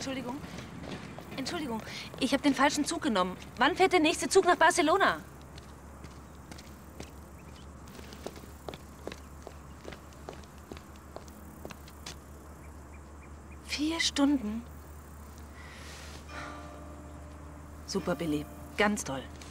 Entschuldigung. Entschuldigung, ich habe den falschen Zug genommen. Wann fährt der nächste Zug nach Barcelona? Vier Stunden? Super, Billy. Ganz toll.